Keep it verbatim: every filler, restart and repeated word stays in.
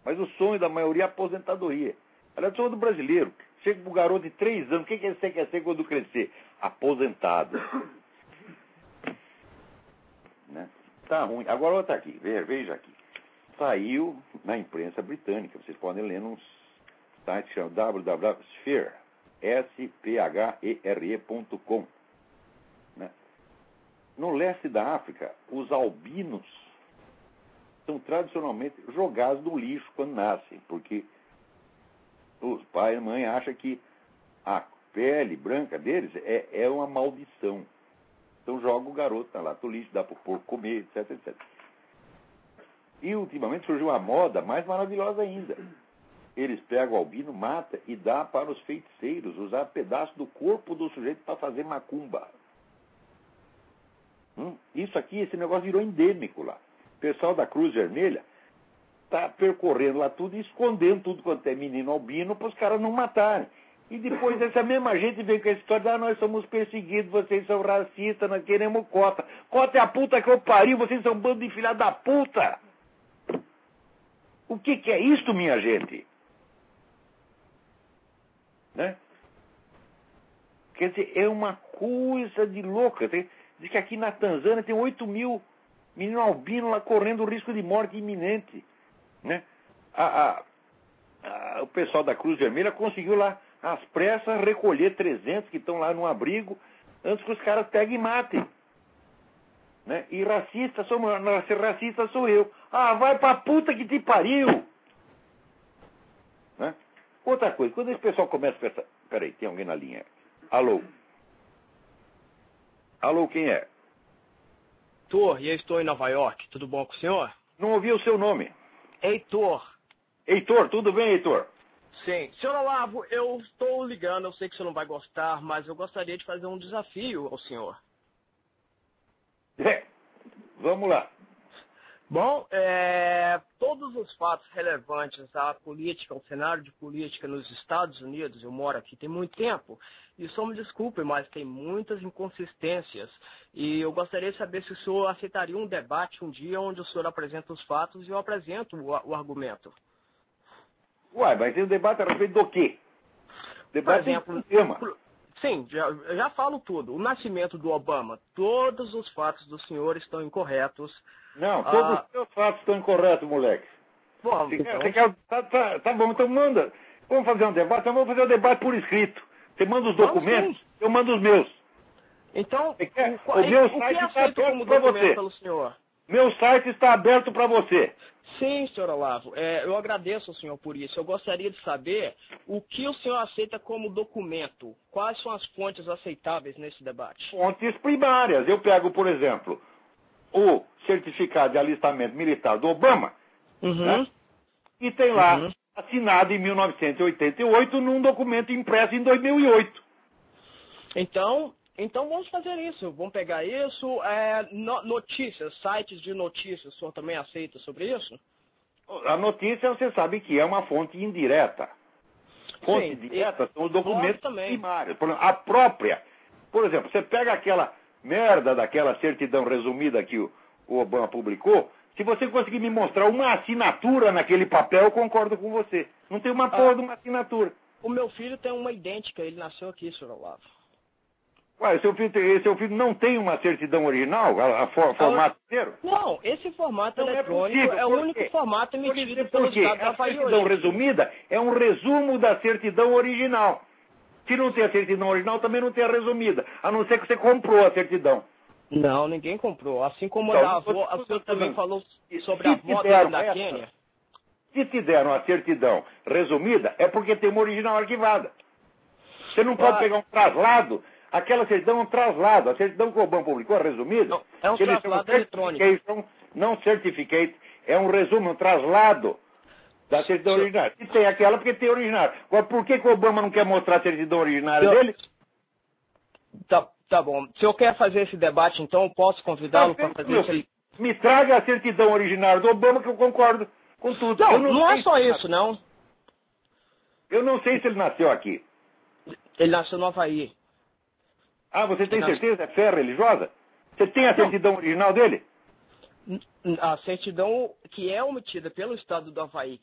Mas o sonho da maioria é a aposentadoria. Aliás, o sonho do brasileiro. Chega para um garoto de três anos, o que, que você quer ser quando crescer? Aposentado. Né? Tá ruim. Agora outra aqui, veja aqui. Saiu na imprensa britânica, vocês podem ler num site que chama w w w ponto sphere, S P H E R E ponto com. Né? No leste da África, os albinos são tradicionalmente jogados no lixo quando nascem, porque os pai e mãe acham que a pele branca deles é, é uma maldição. Então joga o garoto na lata do lixo, dá para o porco comer, etc, etcétera. E ultimamente surgiu uma moda mais maravilhosa ainda. Eles pegam o albino, matam e dá para os feiticeiros usar pedaço do corpo do sujeito para fazer macumba. Hum? Isso aqui, esse negócio virou endêmico lá. O pessoal da Cruz Vermelha está percorrendo lá tudo e escondendo tudo quanto é menino albino para os caras não matarem. E depois essa mesma gente vem com essa história de ah, nós somos perseguidos, vocês são racistas, nós queremos cota. Cota é a puta que eu pariu, vocês são um bando de filha da puta. O que, que é isso, minha gente? Né? Quer dizer, é uma coisa de louca. Tem, diz que aqui na Tanzânia tem oito mil meninos albinos lá correndo risco de morte iminente. Né? A, a, a, o pessoal da Cruz Vermelha conseguiu lá, às pressas, recolher trezentos que estão lá no abrigo antes que os caras peguem e matem. Né? E racista sou, racista sou eu. Ah, vai pra puta que te pariu! Né? Outra coisa, quando esse pessoal começa a pensar... Peraí, tem alguém na linha. Alô? Alô, quem é? Heitor, e eu estou em Nova York. Tudo bom com o senhor? Não ouvi o seu nome. Heitor. Heitor, tudo bem, Heitor? Sim. Senhor Olavo, eu estou ligando, eu sei que o senhor não vai gostar, mas eu gostaria de fazer um desafio ao senhor. É, vamos lá. Bom, é, todos os fatos relevantes à política, ao cenário de política nos Estados Unidos, eu moro aqui tem muito tempo, e só me desculpe, mas tem muitas inconsistências, e eu gostaria de saber se o senhor aceitaria um debate um dia onde o senhor apresenta os fatos e eu apresento o, o argumento. Uai, mas tem um debate a respeito do quê? Debate Por exemplo, do tema. Sim, já, já falo tudo. O nascimento do Obama, todos os fatos do senhor estão incorretos. Não, todos ah, os seus fatos estão incorretos, moleque. Bom, Você então... quer, você quer, tá, tá, tá bom, então manda. Vamos fazer um debate, então vamos fazer um debate por escrito. Você manda os documentos, não, eu mando os meus. Então, quer, o, o meu o site que é está aceito como aberto para documento você. pelo senhor? Meu site está aberto para você. Sim, senhor Olavo, é, eu agradeço ao senhor por isso. Eu gostaria de saber o que o senhor aceita como documento. Quais são as fontes aceitáveis nesse debate? Fontes primárias. Eu pego, por exemplo, o certificado de alistamento militar do Obama, Uhum. né? E tem lá, Uhum. assinado em mil novecentos e oitenta e oito, num documento impresso em dois mil e oito. Então, então vamos fazer isso. Vamos pegar isso. É, no, notícias, sites de notícias, o senhor também aceita sobre isso? A notícia, você sabe que é uma fonte indireta. Fonte Sim, direta são os e- documentos também. primários. Por exemplo, a própria. Por exemplo, você pega aquela merda daquela certidão resumida que o, o Obama publicou. Se você conseguir me mostrar uma assinatura naquele papel, eu concordo com você. Não tem uma porra Ah. de uma assinatura. O meu filho tem uma idêntica, ele nasceu aqui, senhor Olavo. Ué, seu filho, tem- seu filho não tem uma certidão original, a, a for, formato inteiro? Não, esse formato Não é eletrônico possível, é o por único quê? formato Por emitido isso, pelo por quê? Estado da A certidão Bahia. resumida é um resumo da certidão original. Se não tem a certidão original, também não tem a resumida. A não ser que você comprou a certidão. Não, ninguém comprou. Assim como Então, a da não avó, tô- a tô senhora também falando. falou E sobre se a te avó deram dele da essa- Quênia. Se te deram a certidão resumida, é porque tem uma original arquivada. Você não pode Ah. pegar um traslado. Aquela certidão é um traslado. A certidão que o Obama publicou, a resumida, Não, é um eles chamam traslado eletrônico. certification, não certificate, é um resumo, um traslado da certidão Sim. originária. E tem aquela porque tem original. Agora, por que, que o Obama não quer mostrar a certidão originária Eu- dele? Tá, tá bom. Se eu quer fazer esse debate, então eu posso convidá-lo Tá para feito, fazer meu isso. filho. Me traga a certidão originária do Obama que eu concordo com tudo. Não, Eu não, é sei só se- isso, não. Eu não sei se ele nasceu aqui. Ele nasceu no Havaí. Ah, você tem Não. certeza? É fé religiosa? Você tem a certidão original dele? A certidão que é emitida pelo Estado do Havaí,